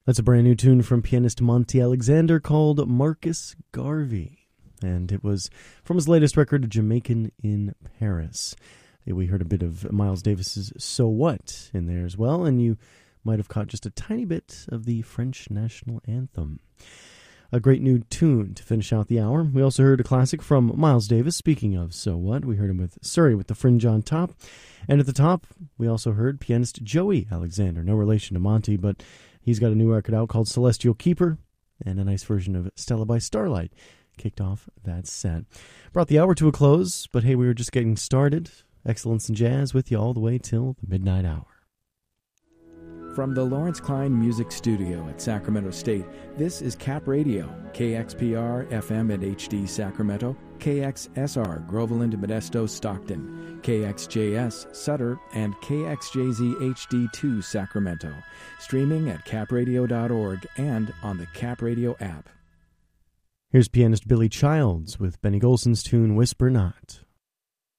That's a brand new tune from pianist Monty Alexander called Marcus Garvey. And it was from his latest record, Jamaican in Paris. We heard a bit of Miles Davis's So What in there as well, and you might have caught just a tiny bit of the French national anthem. A great new tune to finish out the hour. We also heard a classic from Miles Davis. Speaking of So What, we heard him with Surrey with the Fringe on top. And at the top, we also heard pianist Joey Alexander. No relation to Monty, but he's got a new record out called Celestial Keeper, and a nice version of Stella by Starlight kicked off that set. Brought the hour to a close, but hey, we were just getting started. Excellence in Jazz with you all the way till the midnight hour. From the Lawrence Klein Music Studio at Sacramento State, this is Cap Radio, KXPR FM at HD Sacramento, KXSR Groveland, Modesto, Stockton, KXJS Sutter, and KXJZ HD2 Sacramento. Streaming at capradio.org and on the Cap Radio app. Here's pianist Billy Childs with Benny Golson's tune Whisper Not.